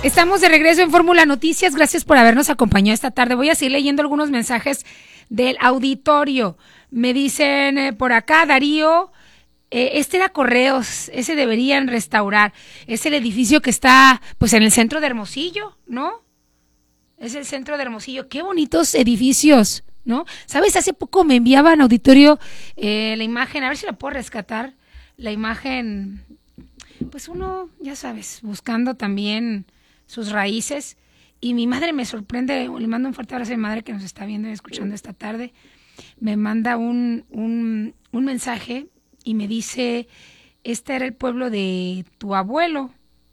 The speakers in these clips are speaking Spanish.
Estamos de regreso en Fórmula Noticias. Gracias por habernos acompañado esta tarde. Voy a seguir leyendo algunos mensajes del auditorio. Me dicen por acá, Darío, este era Correos, ese deberían restaurar. Es el edificio que está pues en el centro de Hermosillo, ¿no? Es el centro de Hermosillo. Qué bonitos edificios, ¿no? ¿Sabes? Hace poco me enviaban auditorio la imagen, a ver si la puedo rescatar, la imagen, pues uno, ya sabes, buscando también sus raíces, y mi madre me sorprende, le mando un fuerte abrazo a mi madre que nos está viendo y escuchando esta tarde, me manda un mensaje y me dice, este era el pueblo de tu abuelo,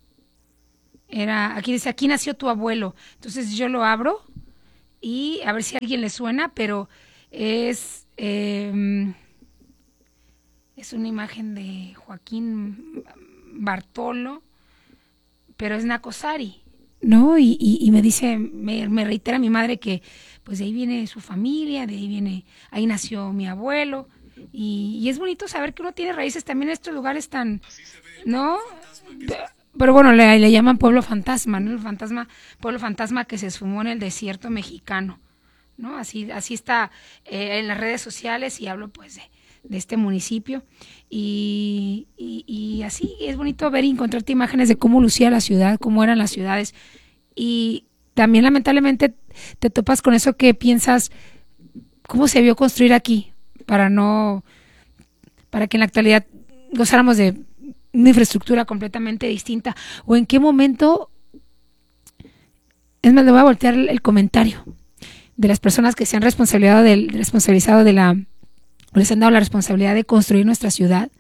aquí dice, aquí nació tu abuelo. Entonces yo lo abro y a ver si a alguien le suena, pero es una imagen de Joaquín Bartolo, pero es Nacosari, ¿no? Y me dice, me reitera mi madre que pues de ahí viene su familia, ahí nació mi abuelo, y es bonito saber que uno tiene raíces también en estos lugares tan, ¿no? Pero bueno, le llaman pueblo fantasma, ¿no? Pueblo fantasma que se esfumó en el desierto mexicano, ¿no? Así está en las redes sociales, y hablo pues de este municipio, y así es bonito ver y encontrarte imágenes de cómo lucía la ciudad, cómo eran las ciudades, y también lamentablemente te topas con eso que piensas, cómo se vio construir aquí, para que en la actualidad gozáramos de una infraestructura completamente distinta, o en qué momento. Es más, le voy a voltear el comentario de las personas que se han responsabilizado les han dado la responsabilidad de construir nuestra ciudad,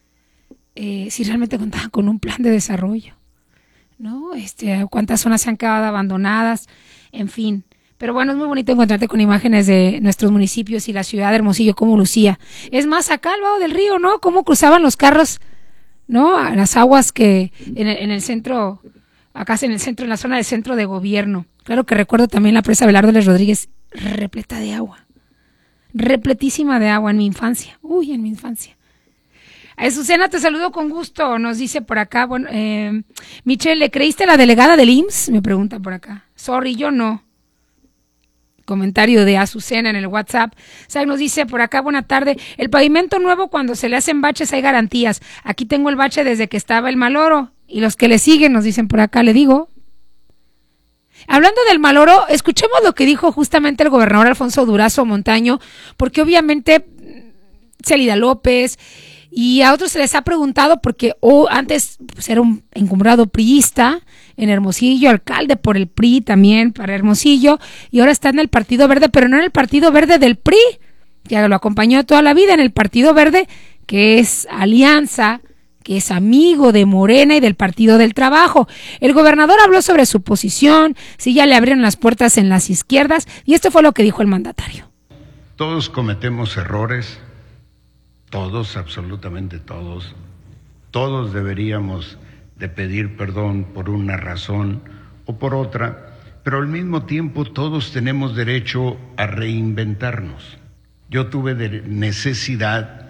si realmente contaban con un plan de desarrollo, ¿no? Cuántas zonas se han quedado abandonadas, en fin. Pero bueno, es muy bonito encontrarte con imágenes de nuestros municipios y la ciudad de Hermosillo, cómo lucía. Es más, acá al lado del río, ¿no? Cómo cruzaban los carros, ¿no? A las aguas que en el centro, acá en el centro, en la zona del centro de gobierno. Claro que recuerdo también la presa Belardo Les Rodríguez, repleta de agua. Repletísima de agua en mi infancia. En mi infancia. Azucena, te saludo con gusto, nos dice por acá. Bueno, Michelle, ¿le creíste a la delegada del IMSS? Me pregunta por acá. Sorry, yo no. Comentario de Azucena en el WhatsApp. Zach nos dice por acá, buena tarde. El pavimento nuevo, cuando se le hacen baches hay garantías. Aquí tengo el bache desde que estaba el Maloro. Y los que le siguen nos dicen por acá, le digo. Hablando del Maloro, escuchemos lo que dijo justamente el gobernador Alfonso Durazo Montaño, porque obviamente Celida López y a otros se les ha preguntado, porque antes pues, era un encumbrado priista en Hermosillo, alcalde por el PRI también para Hermosillo, y ahora está en el Partido Verde, pero no en el Partido Verde del PRI, que lo acompañó toda la vida, en el Partido Verde, que es alianza, que es amigo de Morena y del Partido del Trabajo. El gobernador habló sobre su posición, si ya le abrieron las puertas en las izquierdas, y esto fue lo que dijo el mandatario. Todos cometemos errores, todos, absolutamente todos. Todos deberíamos de pedir perdón por una razón o por otra, pero al mismo tiempo todos tenemos derecho a reinventarnos. Yo tuve necesidad,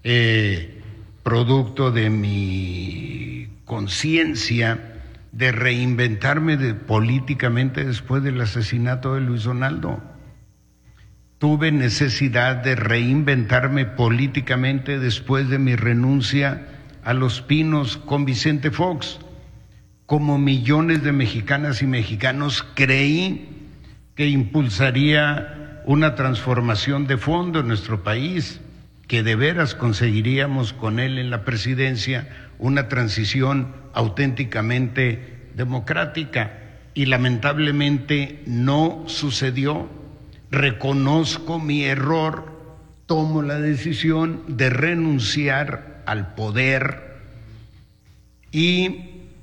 producto de mi conciencia, de reinventarme políticamente después del asesinato de Luis Donaldo. Tuve necesidad de reinventarme políticamente después de mi renuncia a Los Pinos con Vicente Fox. Como millones de mexicanas y mexicanos, creí que impulsaría una transformación de fondo en nuestro país, que de veras conseguiríamos con él en la presidencia una transición auténticamente democrática, y lamentablemente no sucedió. Reconozco mi error, tomo la decisión de renunciar al poder y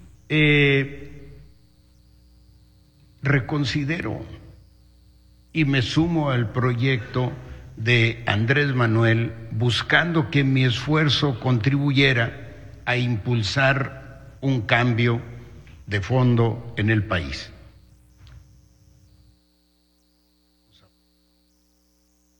reconsidero y me sumo al proyecto de Andrés Manuel, buscando que mi esfuerzo contribuyera a impulsar un cambio de fondo en el país.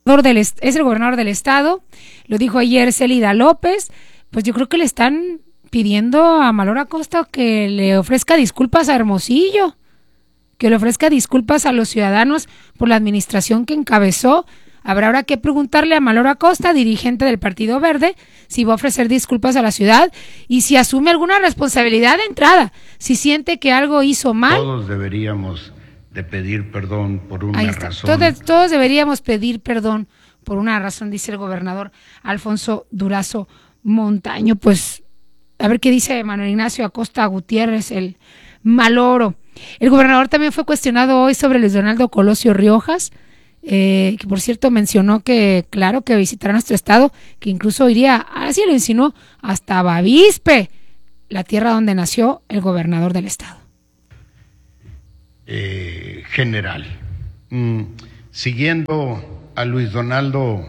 Es el gobernador del estado, lo dijo ayer Celida López, pues yo creo que le están pidiendo a Amalor Acosta que le ofrezca disculpas a Hermosillo, que le ofrezca disculpas a los ciudadanos por la administración que encabezó. Habrá ahora que preguntarle a Amalor Acosta, dirigente del Partido Verde, si va a ofrecer disculpas a la ciudad y si asume alguna responsabilidad de entrada, si siente que algo hizo mal. Todos deberíamos de pedir perdón por una razón. Todos deberíamos pedir perdón por una razón, dice el gobernador Alfonso Durazo Montaño. Pues a ver qué dice Manuel Ignacio Acosta Gutiérrez, el maloro. El gobernador también fue cuestionado hoy sobre Luis Donaldo Colosio Riojas, que por cierto mencionó que claro que visitará nuestro estado, que incluso iría, así lo insinuó, hasta Bavispe, la tierra donde nació el gobernador del estado. General, siguiendo a Luis Donaldo,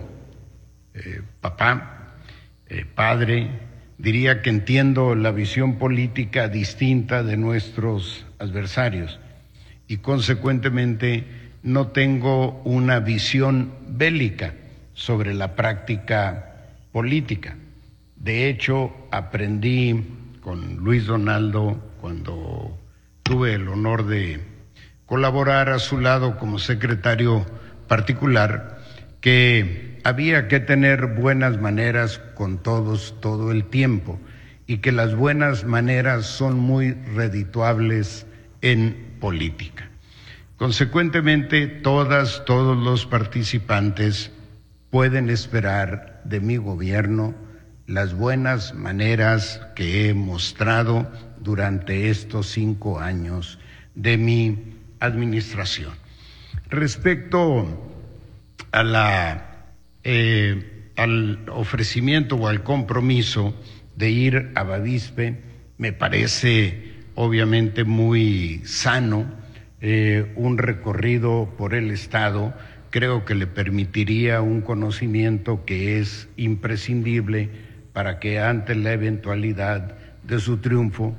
padre, diría que entiendo la visión política distinta de nuestros adversarios y consecuentemente no tengo una visión bélica sobre la práctica política. De hecho, aprendí con Luis Donaldo cuando tuve el honor de colaborar a su lado como secretario particular, que había que tener buenas maneras con todos todo el tiempo y que las buenas maneras son muy redituables en política. Consecuentemente, todos los participantes pueden esperar de mi gobierno las buenas maneras que he mostrado durante estos 5 años de mi administración. Respecto a al ofrecimiento o al compromiso de ir a Bavispe, me parece obviamente muy sano un recorrido por el estado. Creo que le permitiría un conocimiento que es imprescindible para que ante la eventualidad de su triunfo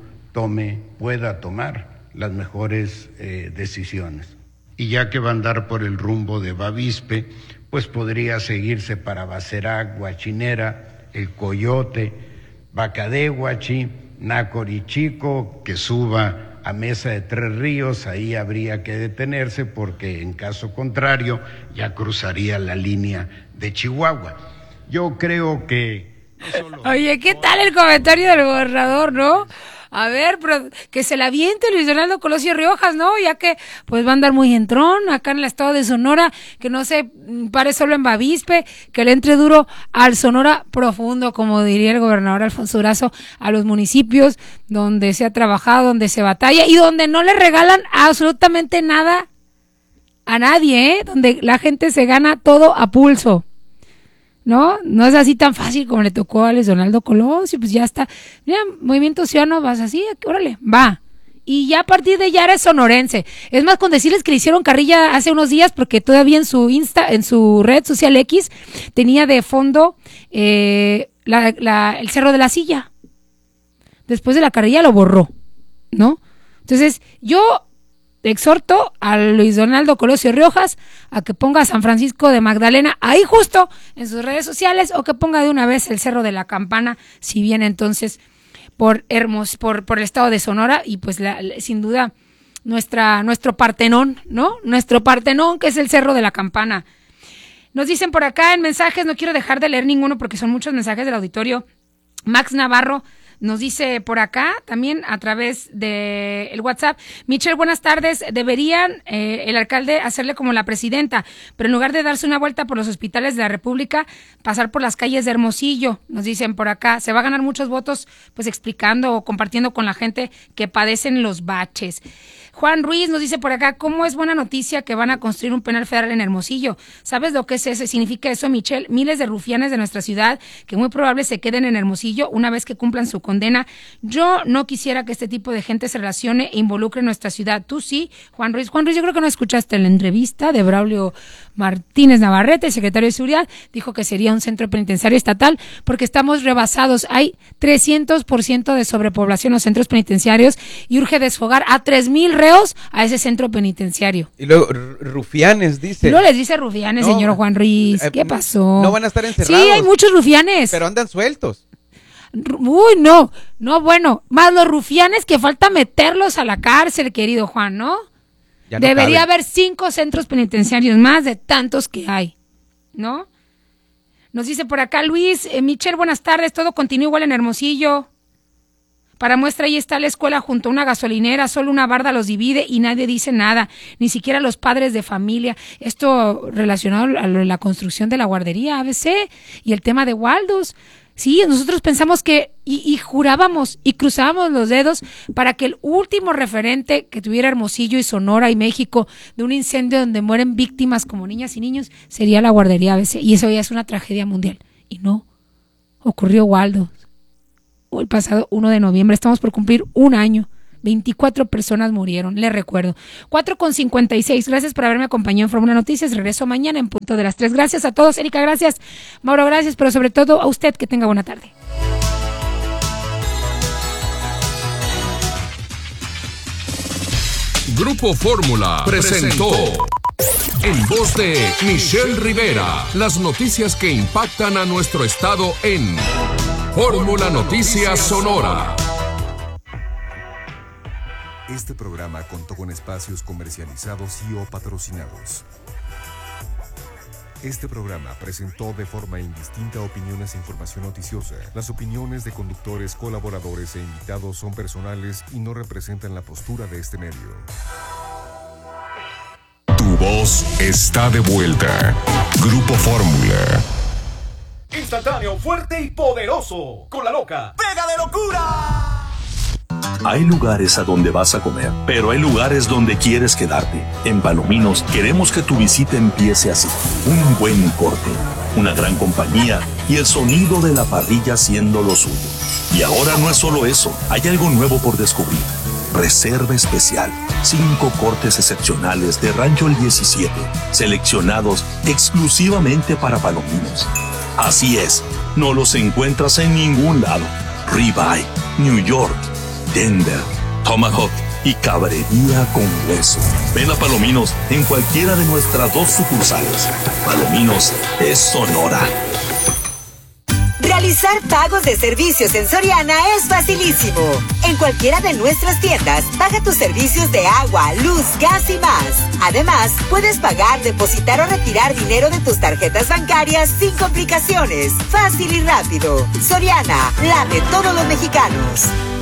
pueda tomar las mejores decisiones. Y ya que va a andar por el rumbo de Bavispe, pues podría seguirse para Bacerac, Guachinera, El Coyote, Bacadehuachi, Nácori-Chico, que suba a Mesa de Tres Ríos. Ahí habría que detenerse porque en caso contrario ya cruzaría la línea de Chihuahua. Yo creo que... Oye, ¿qué tal el comentario del gobernador, no? A ver, pero que se la aviente Luis Donaldo Colosio Riojas, ¿no? Ya que pues va a andar muy entrón acá en el estado de Sonora, que no se pare solo en Bavispe, que le entre duro al Sonora profundo, como diría el gobernador Alfonso Durazo, a los municipios donde se ha trabajado, donde se batalla y donde no le regalan absolutamente nada a nadie, donde la gente se gana todo a pulso. ¿No? No es así tan fácil como le tocó a Luis Donaldo Colosio, pues ya está. Mira, Movimiento Ciudadano, vas así, órale, va. Y ya a partir de ya eres sonorense. Es más, con decirles que le hicieron carrilla hace unos días, porque todavía en su red social X, tenía de fondo el Cerro de la Silla. Después de la carrilla lo borró, ¿no? Entonces, yo exhorto a Luis Donaldo Colosio Riojas a que ponga a San Francisco de Magdalena ahí justo en sus redes sociales, o que ponga de una vez el Cerro de la Campana, si viene entonces por el estado de Sonora, y pues sin duda nuestro Partenón, ¿no? Nuestro Partenón, que es el Cerro de la Campana. Nos dicen por acá en mensajes, no quiero dejar de leer ninguno porque son muchos mensajes del auditorio. Max Navarro nos dice por acá, también a través de el WhatsApp: Michelle, buenas tardes, deberían el alcalde hacerle como la presidenta, pero en lugar de darse una vuelta por los hospitales de la República, pasar por las calles de Hermosillo. Nos dicen por acá, se va a ganar muchos votos pues explicando o compartiendo con la gente que padecen los baches. Juan Ruiz nos dice por acá, ¿cómo es buena noticia que van a construir un penal federal en Hermosillo? ¿Sabes lo que significa eso, Michelle? Miles de rufianes de nuestra ciudad que muy probable se queden en Hermosillo una vez que cumplan su condena. Yo no quisiera que este tipo de gente se relacione e involucre en nuestra ciudad. Tú sí, Juan Ruiz. Juan Ruiz, yo creo que no escuchaste la entrevista de Braulio Martínez Navarrete, el secretario de Seguridad. Dijo que sería un centro penitenciario estatal porque estamos rebasados. Hay 300% de sobrepoblación en los centros penitenciarios y urge desfogar a 3,000 reos a ese centro penitenciario. Y luego, rufianes, dice. No les dice rufianes, señor Juan Ruiz. ¿Qué pasó? No van a estar encerrados. Sí, hay muchos rufianes. Pero andan sueltos. Uy, no, bueno, más los rufianes que falta meterlos a la cárcel, querido Juan, ¿no? Ya no Debería caben. haber 5 centros penitenciarios más de tantos que hay, ¿no? Nos dice por acá Luis, Michelle, buenas tardes, todo continúa igual en Hermosillo. Para muestra, ahí está la escuela junto a una gasolinera, solo una barda los divide y nadie dice nada, ni siquiera los padres de familia. Esto relacionado a la construcción de la guardería ABC y el tema de Waldos. Sí, nosotros pensamos que, y jurábamos y cruzábamos los dedos para que el último referente que tuviera Hermosillo y Sonora y México de un incendio donde mueren víctimas como niñas y niños sería la guardería ABC. Y eso ya es una tragedia mundial. Y no, ocurrió Waldos. El pasado 1 de noviembre, estamos por cumplir un año. 24 personas murieron, les recuerdo. 4:56, gracias por haberme acompañado en Fórmula Noticias. Regreso mañana en punto de las 3. Gracias a todos, Erika, gracias. Mauro, gracias, pero sobre todo a usted, que tenga buena tarde. Grupo Fórmula presentó en voz de Michelle Rivera las noticias que impactan a nuestro estado en Fórmula Noticias Sonora. Este programa contó con espacios comercializados y o patrocinados. Este programa presentó de forma indistinta opiniones e información noticiosa. Las opiniones de conductores, colaboradores e invitados son personales y no representan la postura de este medio. Tu voz está de vuelta. Grupo Fórmula. Instantáneo, fuerte y poderoso. Con la loca. ¡Pega de locura! Hay lugares a donde vas a comer, pero hay lugares donde quieres quedarte. En Palominos queremos que tu visita empiece así. Un buen corte, una gran compañía y el sonido de la parrilla siendo lo suyo. Y ahora no es solo eso, hay algo nuevo por descubrir. Reserva especial. 5 cortes excepcionales de Rancho El 17, seleccionados exclusivamente para Palominos. Así es, no los encuentras en ningún lado. Ribeye, New York, Denver, Tomahawk y cabrería con hueso. Ven a Palominos en cualquiera de nuestras 2 sucursales. Palominos es Sonora. Realizar pagos de servicios en Soriana es facilísimo. En cualquiera de nuestras tiendas, paga tus servicios de agua, luz, gas y más. Además, puedes pagar, depositar o retirar dinero de tus tarjetas bancarias sin complicaciones. Fácil y rápido. Soriana, la de todos los mexicanos.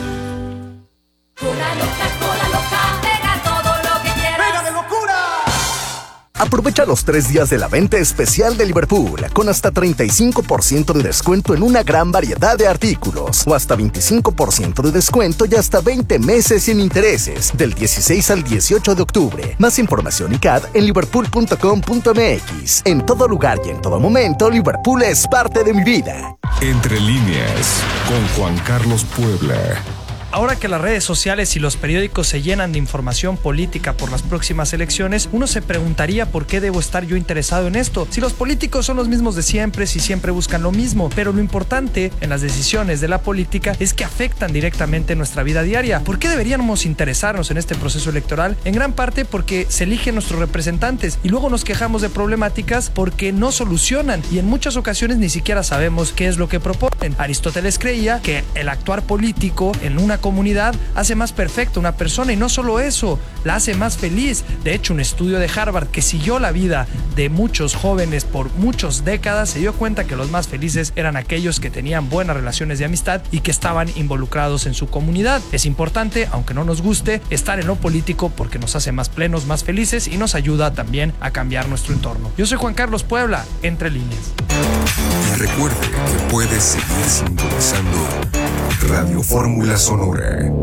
Cola loca, pega todo lo que quieras. ¡Pega de locura! Aprovecha los 3 días de la venta especial de Liverpool, con hasta 35% de descuento en una gran variedad de artículos, o hasta 25% de descuento y hasta 20 meses sin intereses, del 16 al 18 de octubre. Más información y CAD en liverpool.com.mx. En todo lugar y en todo momento, Liverpool es parte de mi vida. Entre líneas, con Juan Carlos Puebla. Ahora que las redes sociales y los periódicos se llenan de información política por las próximas elecciones, uno se preguntaría por qué debo estar yo interesado en esto, si los políticos son los mismos de siempre, si siempre buscan lo mismo. Pero lo importante en las decisiones de la política es que afectan directamente nuestra vida diaria. ¿Por qué deberíamos interesarnos en este proceso electoral? En gran parte porque se eligen nuestros representantes y luego nos quejamos de problemáticas porque no solucionan y en muchas ocasiones ni siquiera sabemos qué es lo que proponen. Aristóteles creía que el actuar político en una comunidad hace más perfecta una persona y no solo eso, la hace más feliz. De hecho, un estudio de Harvard que siguió la vida de muchos jóvenes por muchas décadas se dio cuenta que los más felices eran aquellos que tenían buenas relaciones de amistad y que estaban involucrados en su comunidad. Es importante, aunque no nos guste, estar en lo político porque nos hace más plenos, más felices y nos ayuda también a cambiar nuestro entorno. Yo soy Juan Carlos Puebla, Entre Líneas. Y recuerde que puedes seguir sintonizando Radio Fórmula Sonora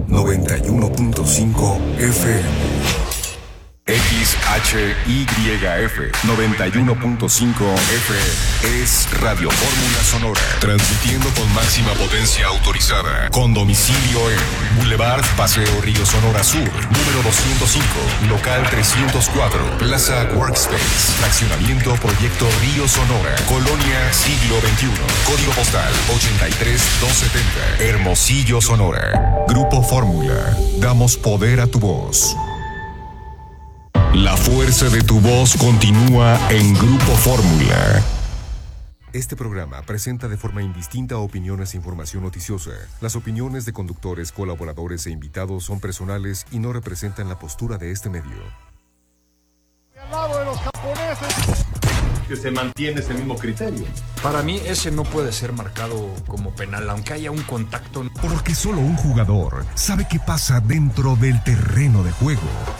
91.5 FM. XHYF 91.5 FM es Radio Fórmula Sonora, transmitiendo con máxima potencia autorizada, con domicilio en Boulevard Paseo Río Sonora Sur, número 205, local 304, Plaza Workspace, fraccionamiento Proyecto Río Sonora, Colonia Siglo XXI, código postal 83270, Hermosillo, Sonora. Grupo Fórmula, damos poder a tu voz. La fuerza de tu voz continúa en Grupo Fórmula. Este programa presenta de forma indistinta opiniones e información noticiosa. Las opiniones de conductores, colaboradores e invitados son personales y no representan la postura de este medio. Al lado de los japoneses. Que se mantiene ese mismo criterio. Para mí ese no puede ser marcado como penal, aunque haya un contacto. Porque solo un jugador sabe qué pasa dentro del terreno de juego.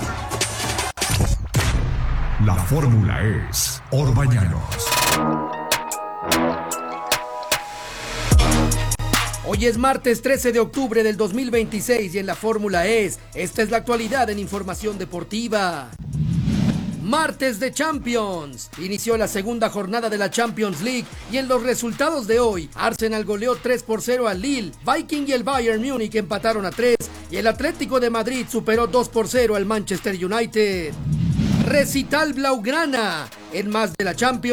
La fórmula es Orbañanos. Hoy es martes 13 de octubre del 2026 y en la fórmula es, esta es la actualidad en información deportiva. Martes de Champions. Inició la segunda jornada de la Champions League y en los resultados de hoy, Arsenal goleó 3-0 al Lille, Viking y el Bayern Múnich empataron a 3 y el Atlético de Madrid superó 2-0 al Manchester United. Recital Blaugrana. En más de la Champions.